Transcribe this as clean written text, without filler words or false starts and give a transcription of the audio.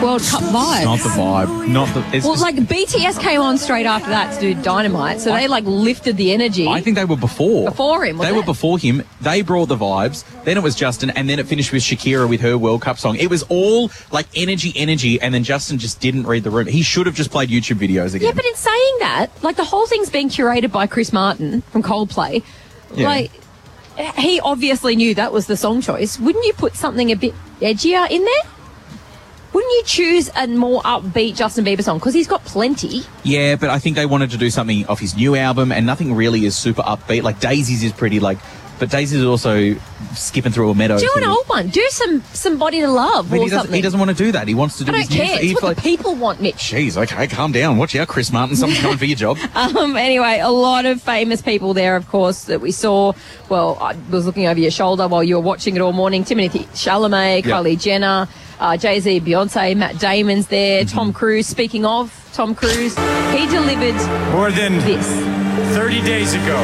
World Cup vibes. Not the vibe. Not the. It's Well, just- like BTS came on straight after that to do Dynamite, so they like lifted the energy. I think they were before. Before him, They wasn't were it? before him. They brought the vibes. Then it was Justin, and then it finished with Shakira with her World Cup song. It was all like energy, and then Justin just didn't read the room. He should have just played YouTube videos again. Yeah, but in saying that, like the whole thing's being curated by Chris Martin from Coldplay. Yeah. Like, he obviously knew that was the song choice. Wouldn't you put something a bit edgier in there? Wouldn't you choose a more upbeat Justin Bieber song? Because he's got plenty. Yeah, but I think they wanted to do something off his new album, and nothing really is super upbeat. Like Daisies is pretty but Daisies is also skipping through a meadow. Do an too. old one. Do some Body to Love But or he something. doesn't want to do that. He wants to do I his don't care. new. It's what the people want, Mitch. Jeez, okay, calm down. Watch out, Chris Martin. Someone's coming for your job. Anyway, a lot of famous people there, of course, that we saw. Well, I was looking over your shoulder while you were watching it all morning. Timothy Chalamet, Yeah. Kylie Jenner, Jay-Z, Beyonce, Matt Damon's there, Tom Cruise. Speaking of Tom Cruise, he delivered More than this. 30 days ago,